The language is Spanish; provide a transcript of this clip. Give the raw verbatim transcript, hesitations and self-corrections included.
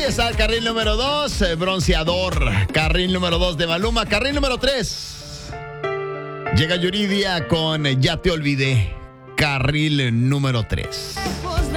está el carril número dos, eh, Bronceador. Carril número dos de Maluma. Carril número tres. Llega Yuridia con Ya te olvidé. Carril número tres.